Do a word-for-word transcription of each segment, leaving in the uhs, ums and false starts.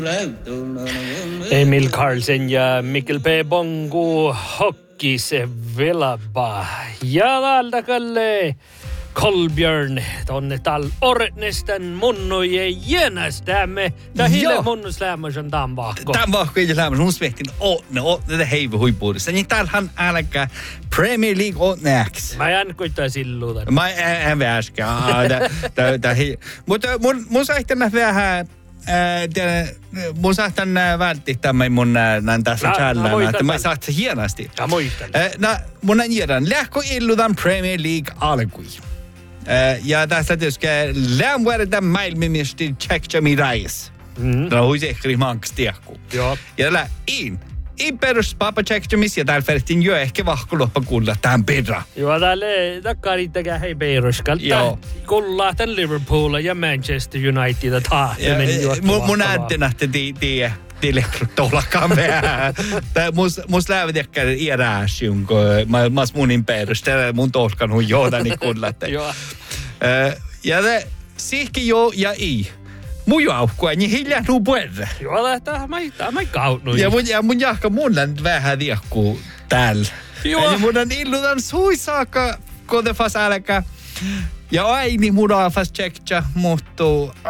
Emil Carlsen ja Mikkel P. Bongo hockis velaba. Ja täältä Kalle Kolbjörn tonne tal ornestän munnu ja jäänästämme. Tää hille munnu slämmösen tämän vahko. Tämän vahko ei slämmösen. Mun svehtin åtne, åtne det heivu huipuudessa. Niin täällähän älkää Premier League åtneäks. Mä jään kuitenkaan silluutan. Mä en väskä. Mutta mun sähtänä vähän... Äh, mun saattan välttää tämän mun näin tässä challana, että mä saat se hienosti. Ja muistan. Äh, mun näin hiedan. Lähkö illudan Premier League alkui. Äh, ja tässä tietysti lämväritä maailmanmestari Tšekča Mirais. Mm. Tämä on ehkä mankas tiekku. Joo. Ja tällä in. I perus papa Tšekčamis ja täällä färtin jo ehkä vahkuloppa kuulla tämän perra. Joo, täällä takkarittäkää hei peruskalta. Joo. Kuulla tämän Liverpool ja Manchester United tahteminen. Mun, mun ääntenä, että tiedä. Tileklut tollakaan vähän. Mus lähdet ehkä iärääs, jonka mä oon mun imperus. Täällä mun tolkan hun johdani kuulla. Joo. Ja te sihki jo ja i. Mun jaukkua, niin hiljaa nuu puerre. Joo, tämä ei kautnu. Ja mun, ja mun jahka mun on vähän tiekkuu täällä. Joo. Ja mun on illutan suisaaka, kun te fas älkä. Ja aini mun on fas Tšekča, mutta...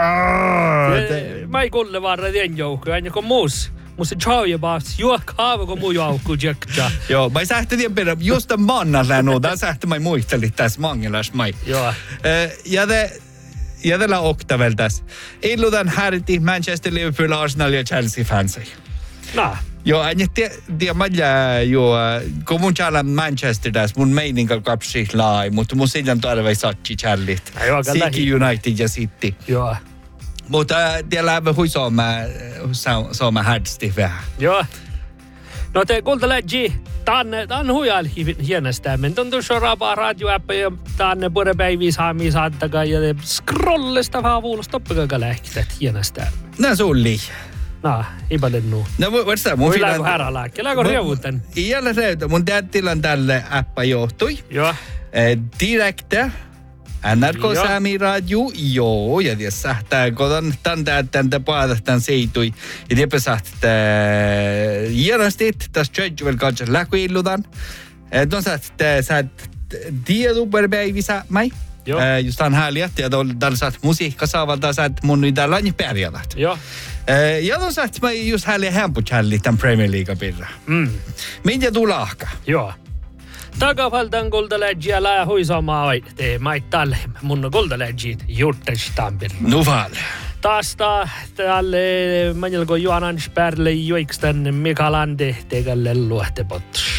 Mä ei kuule vaan reden joukkoja, ennen kuin muus. Musta tjauja baas, juo kaava kun muu joukku Tšekča. Joo, mä sähtä tien perä, just tämän mannan läänuu, tämän sähtä mä muistelit tässä mangelas mai. Joo. Ja te... Ja tällä oktavel tässä. Illutan härti Manchester, Liverpool, Arsenal ja Chelsea fansei. No. Joo, en tiedä, mä joo, kun mun täällä Manchester tässä, mun meininkal kapsi lai, mutta mun silloin tarvei satsi challit. City, United ja City. Joo. Mutta tiedä, hui sooma härsti vähän. Joo. No te kuuntelegi, tänne, tänne huijal hienosta. Men tuntuu sorabaa radioäppä ja tänne puhutaan päiviä saamia saattakaa ja te scrollista vaan vuulosta toppikaa lähtät hienosta. No sulli. No, ei paljon nuu. No what's that? Mun filan... Läkö härälääkkä, läkö riuuten? Iällä reuta, mun teättilan tälle äppä johtui. Joo. Direkte. N R K Sami Radio, joo, ja ties sähtää, kun tämän tämän paadahtan seitui, ja tiepä sähtää hienosti, tässä tjöjjuvel kanssa läkuillutan. Tuon sähtää, sä tiedu päivissä mai. Joo. Just tämän häljät, ja täällä saat musiikka saavalta, sä mun nyt täällä on pärjävät. Joo. Ja tuon sähtää, mä just häljä hämputjälli tämän Premier League pirra. Mm. Minkä tuu lahka? Joo. Takavaltan kultaläjiä lää huisamaa oitte. Mä tälle mun kultaläjit juurtes tampir. Nuval. Taasta tälle manjelko Johanan Sperle juiksten Mikalande tegalle luohtepottus.